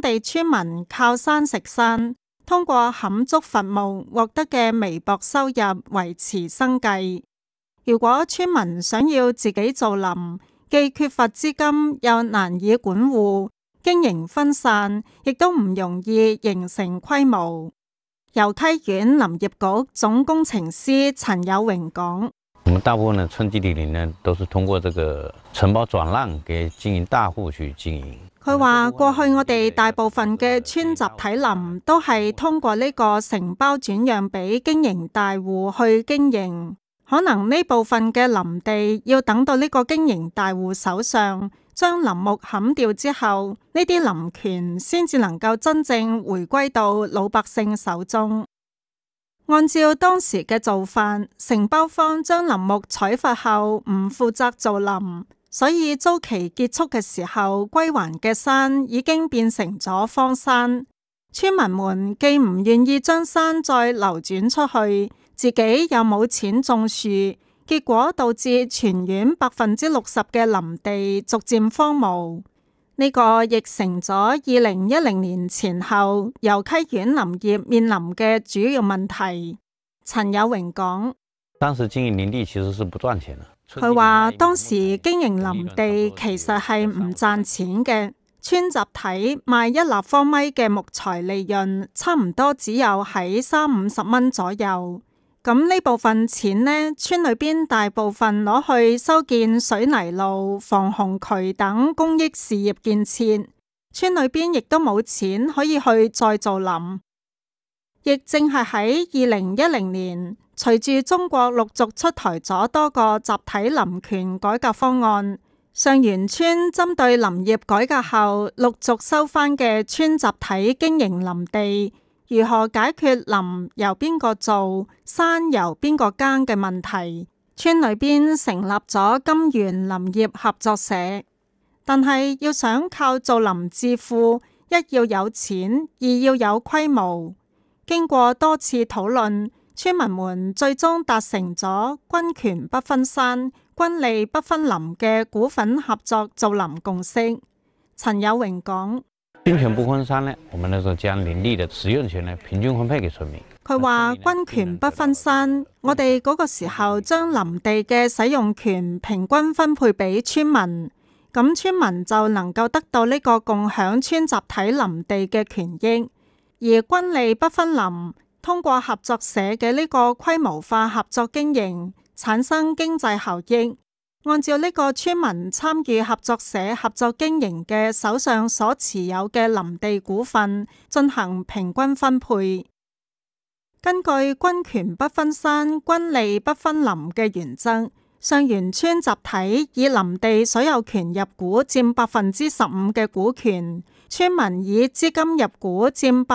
地村民靠山食山，通過砍竹伐木獲得嘅微薄收入維持生計。如果村民想要自己造林，既缺乏資金又難以管護，經營分散，亦都唔容易形成規模。由溪縣林業局總工程師陳有榮講： 我們大部分的村地里呢，都是通過這個承包轉讓給經營大戶去經營。 佢話過去我哋大部分嘅村集體林都係通過呢個承包轉讓俾經營大戶去經營。可能呢部分嘅林地要等到呢個經營大戶手上將林木砍掉之後，呢啲林權先至能夠真正回歸到老百姓手中。按照當時嘅做法，承包方將林木採伐後唔負責造林，所以租期結束嘅時候，歸還嘅山已經變成咗荒山。村民們既唔願意將山再流轉出去，自己又冇錢種樹，結果導致全縣60%嘅林地逐漸荒蕪。呢個亦成咗2010年前後由溪縣林業面臨嘅主要問題。陳有榮講： 當時經營林地其實是不賺錢嘅。 佢話當時經營林地其實係唔賺錢嘅，村集體賣1立方米嘅木材利潤差唔多只有喺30-50蚊左右。咁呢部分錢呢，村裏邊大部分攞去修建水泥路、防洪渠等公益事業建設，村裏邊亦都冇錢可以去再造林。亦正係喺2010年，隨住中國陸續出台咗多個集體林權改革方案，上元村針對林業改革後陸續收返嘅村集體經營林地，如何解決林由邊個做、山由邊個耕嘅問題，村裏邊成立咗金源林業合作社。但係要想靠造林致富，一要有錢，二要有規模。經過多次討論，村民們最終達成咗軍權不分山、軍利不分林嘅股份合作造林共識。陳有榮講： 軍權不分山呢，我們那時候將林地的使用權呢平均分配給村民。 佢話軍權不分山，我哋嗰個時候將林地嘅使用權平均分配俾村民，咁村民就能夠得到呢個共享村集體林地嘅權益。而軍利不分林，通過合作社嘅呢個規模化合作經營，產生經濟效益。按照呢個村民參與合作社合作經營嘅手上所持有嘅林地股份進行平均分配。根據軍權不分山、軍利不分林嘅原則，上元村集體以林地所有權入股佔15%嘅股權，村民以資金入股佔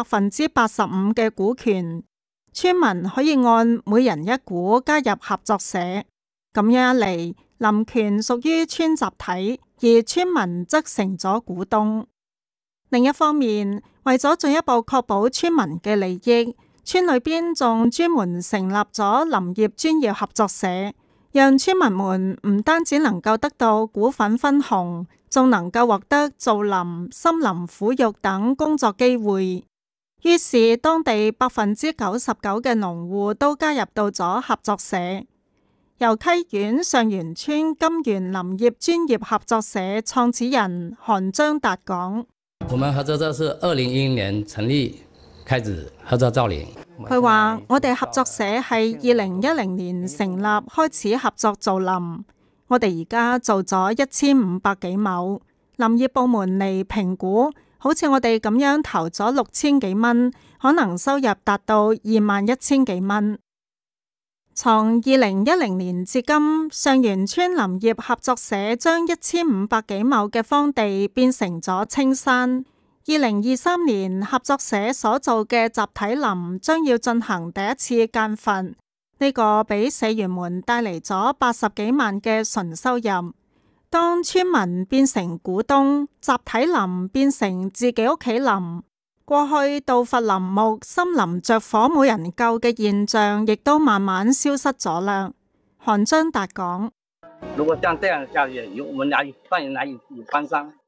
85%嘅股權。村民可以按每人一股加入合作社，咁樣一嚟，林權屬於村集體，而村民則成咗股東。另一方面，為咗進一步確保村民嘅利益，村裏邊仲專門成立咗林業專業合作社，讓村民們唔單止能夠得到股份分紅，仲能夠獲得造林、森林撫育等工作機會。於是當地99%嘅農戶都加入到咗合作社。由溪縣上元村金源林業專業合作社創始人韓章達講： 我們合作社是2010年成立，開始合作造林。 佢話我哋合作社係2010年成立，開始合作造林。我哋而家做咗1500幾畝，林業部門嚟評估，好似我哋咁樣投咗6000幾蚊，可能收入達到21000幾蚊。從2010年至今，上元村林業合作社將1500幾畝嘅荒地變成咗青山。2023年，合作社所做嘅集體林將要進行第一次間伐，呢個俾社員們帶嚟咗80幾萬嘅純收入。當村民變成股東，集體林變成自己屋企林。過去盜伐林木、森林着火冇人救嘅現象，亦都慢慢消失咗啦。韓章達講： 如果像這樣下去，我們難以翻山。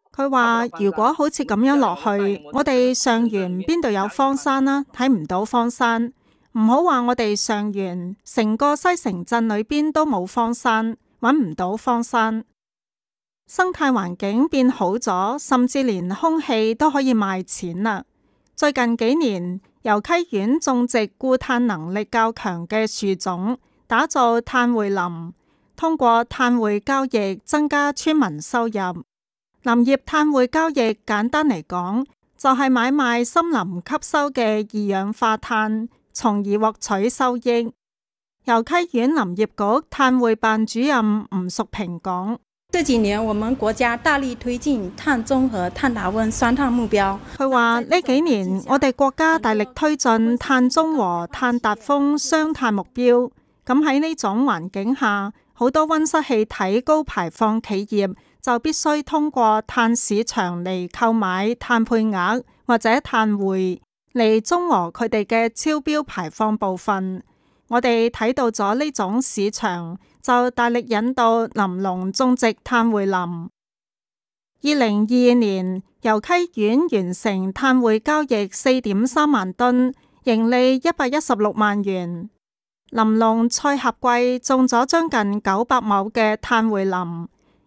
佢話如果好似咁樣落去，我哋上元邊度有荒山啦？睇唔到荒山。唔好話我哋上元，成個西城鎮裏邊都冇荒山，揾唔到荒山。生態環境變好咗，甚至連空氣都可以賣錢啦。最近幾年，油溪縣種植固碳能力較強嘅樹種，打造碳匯林，通過碳匯交易增加村民收入。林業碳匯交易簡單嚟講，就係買賣森林吸收嘅二氧化碳，從而獲取收益。油溪縣林業局碳匯辦主任吳淑平講： 這幾年我們國家大力推進碳中和、碳達溫雙碳目標。 佢話呢幾年我哋國家大力推進碳中和、碳達峰雙碳目標。咁喺呢種環境下，好多溫室氣體高排放企業就必須通過碳市場嚟購買碳配額或者碳匯嚟中和佢哋嘅超標排放部分。我哋睇到咗呢種市場，就大力引導林農種植碳匯林。2022年，油溪縣完成碳匯交易4.3萬噸，盈利116萬元。林農蔡合貴種咗將近900畝嘅碳匯林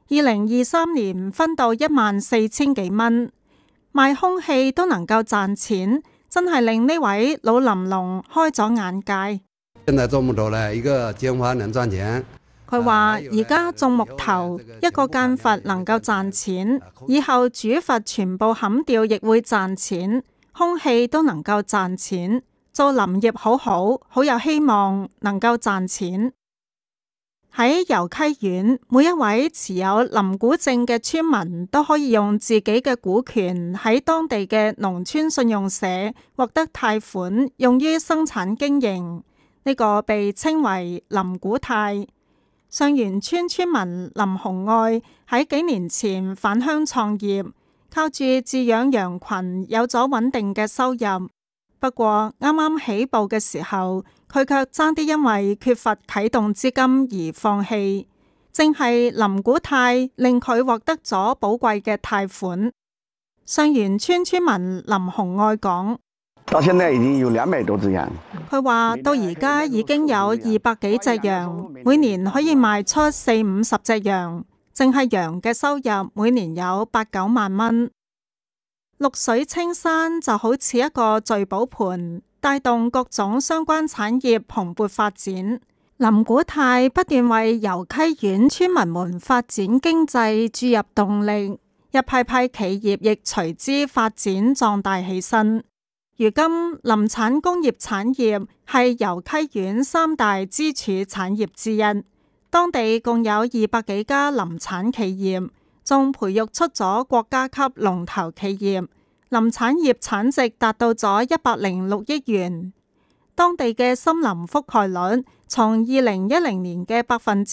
，2023年分到14000幾蚊，賣空氣都能夠賺錢，真係令呢位老林農開咗眼界。 現在種木頭呢，一個間伐能賺錢。 佢話而家種木頭，一個間伐能夠賺錢，以後主伐全部砍掉亦會賺錢，空氣都能夠賺錢。做林業好有希望能夠賺錢。喺油溪縣，每一位持有林古證嘅村民都可以用自己嘅股權喺當地嘅農村信用社獲得貸款，用於生產經營。呢個被稱為林古貸。上元村村民林紅愛喺幾年前返鄉創業，靠住飼養羊群有咗穩定嘅收入。不過啱啱起步嘅時候，佢卻爭啲因為缺乏啟動資金而放棄。正係林古貸令佢獲得咗寶貴嘅貸款。上元村村民林紅愛講： 到現在已經有200多隻羊。 佢話到而家已經有200幾隻羊，每年可以賣出40-50隻羊，淨係羊嘅收入每年有8-9萬蚊。綠水青山就好似一個聚寶盆，帶動各種相關產業蓬勃發展。林古貸不斷為油溪縣村民們發展經濟注入動力，一批批企業亦隨之發展壯大起身。如今林產工業產業係油溪縣3大支柱產業之一，當地共有200幾家林產企業，仲培育出咗國家級龍頭企業，林產業產值達到咗106億元。當地嘅森林覆蓋率從2010年嘅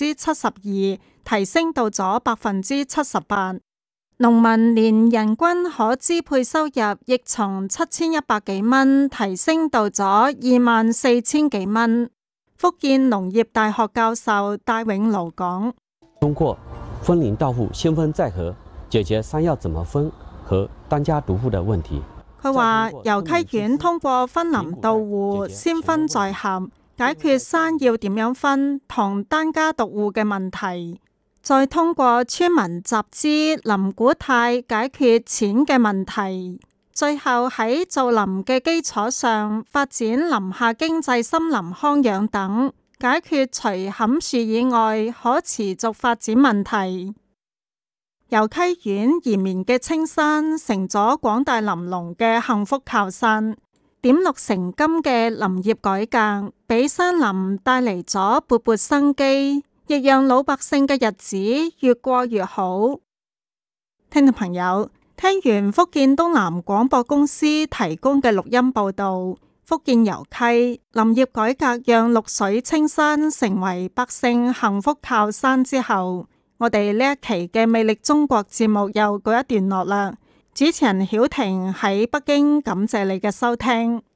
72%提升到咗78%，農民年人均可支配收入亦從7100幾蚊提升到咗24000幾蚊。福建農業大學教授戴永勞講： 通過分林到戶，先分再合，解決山要怎麼分和單家獨戶的問題。 佢話油溪縣通過分林到戶，先分再合，解決山要點樣分同單家獨戶嘅問題，再通過村民集資林古貸解決錢嘅問題，最後喺造林嘅基礎上發展林下經濟、森林康養等，解決除砍樹以外可持續發展問題。油溪縣延綿嘅青山成咗廣大林農嘅幸福靠山，點綠成金嘅林業改革俾山林帶嚟咗勃勃生機，亦讓老百姓嘅日子越過越好。聽眾朋友，聽完福建東南廣播公司提供嘅錄音報道，福建油溪林業改革讓綠水青山成為百姓幸福靠山之後，我哋呢一期嘅魅力中國節目又告一段落啦。主持人曉婷喺北京，感謝你嘅收聽。